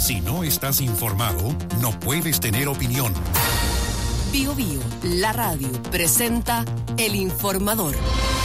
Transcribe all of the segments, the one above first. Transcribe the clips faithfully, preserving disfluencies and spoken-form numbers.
Si no estás informado, no puedes tener opinión. Bio Bio, la radio, presenta El Informador.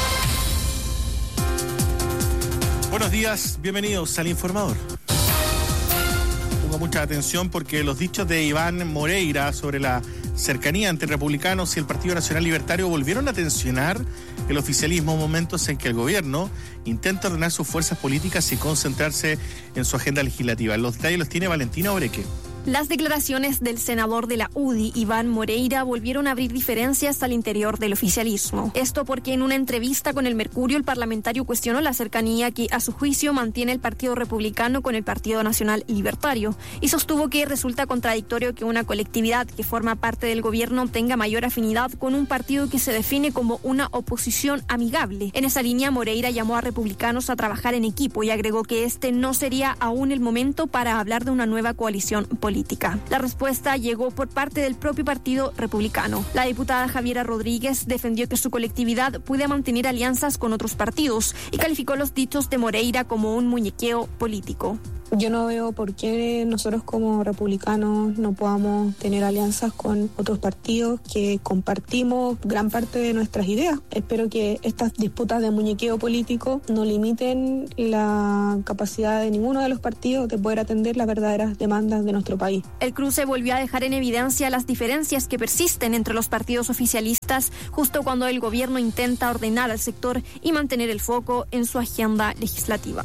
Buenos días, bienvenidos al Informador. Ponga mucha atención porque los dichos de Iván Moreira sobre la cercanía entre republicanos y el Partido Nacional Libertario volvieron a tensionar el oficialismo en momentos en que el gobierno intenta ordenar sus fuerzas políticas y concentrarse en su agenda legislativa. Los detalles los tiene Valentina Oreque. Las declaraciones del senador de la U D I, Iván Moreira, volvieron a abrir diferencias al interior del oficialismo. Esto porque en una entrevista con el Mercurio, el parlamentario cuestionó la cercanía que, a su juicio, mantiene el Partido Republicano con el Partido Nacional Libertario y sostuvo que resulta contradictorio que una colectividad que forma parte del gobierno tenga mayor afinidad con un partido que se define como una oposición amigable. En esa línea, Moreira llamó a republicanos a trabajar en equipo y agregó que este no sería aún el momento para hablar de una nueva coalición política. Política. La respuesta llegó por parte del propio Partido Republicano. La diputada Javiera Rodríguez defendió que su colectividad puede mantener alianzas con otros partidos y calificó los dichos de Moreira como un muñequeo político. Yo no veo por qué nosotros como republicanos no podamos tener alianzas con otros partidos que compartimos gran parte de nuestras ideas. Espero que estas disputas de muñequeo político no limiten la capacidad de ninguno de los partidos de poder atender las verdaderas demandas de nuestro país. El cruce volvió a dejar en evidencia las diferencias que persisten entre los partidos oficialistas justo cuando el gobierno intenta ordenar al sector y mantener el foco en su agenda legislativa.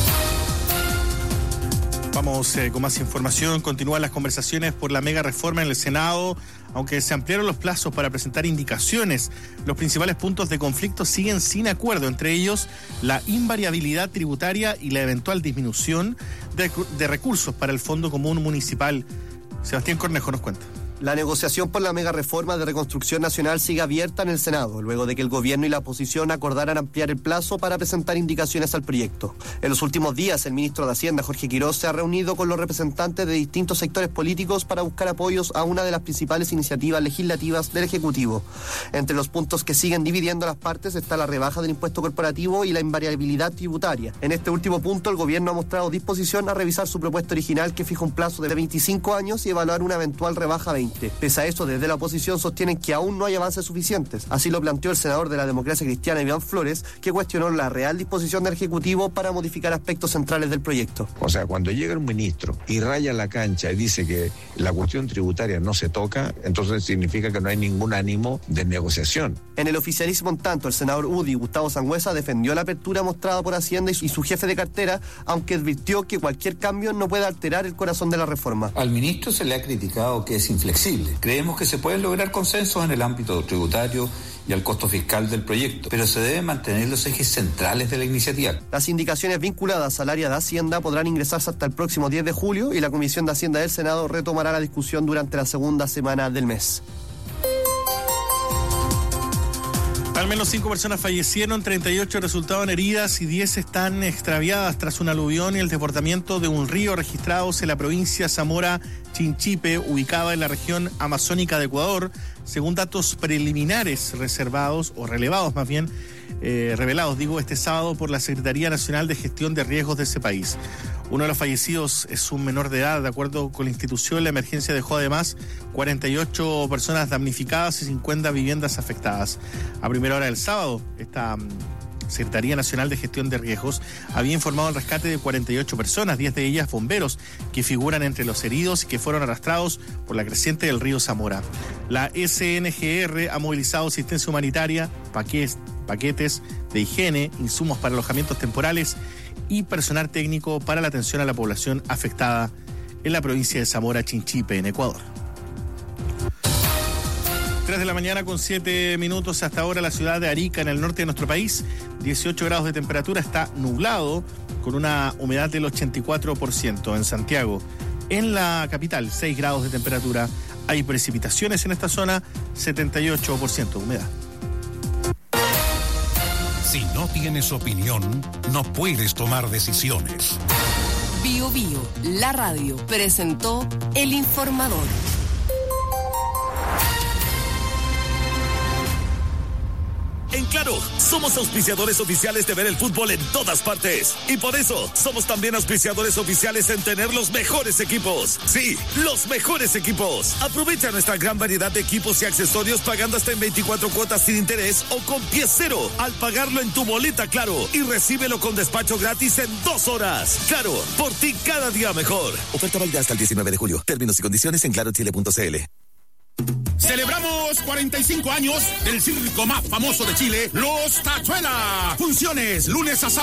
Vamos eh, con más información. Continúan las conversaciones por la mega reforma en el Senado. Aunque se ampliaron los plazos para presentar indicaciones, los principales puntos de conflicto siguen sin acuerdo, entre ellos la invariabilidad tributaria y la eventual disminución de, de recursos para el Fondo Común Municipal. Sebastián Cornejo nos cuenta. La negociación por la mega reforma de reconstrucción nacional sigue abierta en el Senado, luego de que el gobierno y la oposición acordaran ampliar el plazo para presentar indicaciones al proyecto. En los últimos días, el ministro de Hacienda, Jorge Quiroz, se ha reunido con los representantes de distintos sectores políticos para buscar apoyos a una de las principales iniciativas legislativas del Ejecutivo. Entre los puntos que siguen dividiendo a las partes está la rebaja del impuesto corporativo y la invariabilidad tributaria. En este último punto, el gobierno ha mostrado disposición a revisar su propuesta original, que fija un plazo de veinticinco años y evaluar una eventual rebaja a veinte. Pese a eso, desde la oposición sostienen que aún no hay avances suficientes. Así lo planteó el senador de la Democracia Cristiana, Iván Flores, que cuestionó la real disposición del Ejecutivo para modificar aspectos centrales del proyecto. O sea, cuando llega un ministro y raya la cancha y dice que la cuestión tributaria no se toca, entonces significa que no hay ningún ánimo de negociación. En el oficialismo, en tanto, el senador U D I, Gustavo Sangüesa, defendió la apertura mostrada por Hacienda y su jefe de cartera, aunque advirtió que cualquier cambio no puede alterar el corazón de la reforma. Al ministro se le ha criticado que es inflexible. Creemos que se pueden lograr consensos en el ámbito tributario y al costo fiscal del proyecto, pero se deben mantener los ejes centrales de la iniciativa. Las indicaciones vinculadas al área de Hacienda podrán ingresarse hasta el próximo diez de julio y la Comisión de Hacienda del Senado retomará la discusión durante la segunda semana del mes. Al menos cinco personas fallecieron, treinta y ocho resultaron heridas y diez están extraviadas tras un aluvión y el desbordamiento de un río registrados en la provincia Zamora Chinchipe, ubicada en la región amazónica de Ecuador, según datos preliminares reservados, o relevados más bien, eh, revelados, digo, este sábado por la Secretaría Nacional de Gestión de Riesgos de ese país. Uno de los fallecidos es un menor de edad. De acuerdo con la institución, la emergencia dejó además cuarenta y ocho personas damnificadas y cincuenta viviendas afectadas. A primera hora del sábado, esta Secretaría Nacional de Gestión de Riesgos había informado el rescate de cuarenta y ocho personas, diez de ellas bomberos, que figuran entre los heridos y que fueron arrastrados por la creciente del río Zamora. La S N G R ha movilizado asistencia humanitaria, paquetes, paquetes de higiene, insumos para alojamientos temporales y personal técnico para la atención a la población afectada en la provincia de Zamora Chinchipe, en Ecuador. tres de la mañana con siete minutos. Hasta ahora la ciudad de Arica, en el norte de nuestro país, dieciocho grados de temperatura, está nublado con una humedad del ochenta y cuatro por ciento. En Santiago, en la capital, seis grados de temperatura, hay precipitaciones en esta zona, setenta y ocho por ciento de humedad. Si no tienes opinión, no puedes tomar decisiones. Bio Bio, la radio, presentó El Informador. ¿En Claro, somos auspiciadores oficiales de ver el fútbol en todas partes. Y por eso, somos también auspiciadores oficiales en tener los mejores equipos. Sí, los mejores equipos. Aprovecha nuestra gran variedad de equipos y accesorios pagando hasta en veinticuatro cuotas sin interés o con pie cero al pagarlo en tu boleta Claro y recíbelo con despacho gratis en dos horas. Claro, por ti cada día mejor. Oferta válida hasta el diecinueve de julio. Términos y condiciones en claro chile punto c l. Celebramos cuarenta y cinco años del circo más famoso de Chile, Los Tachuela. Funciones lunes a sábado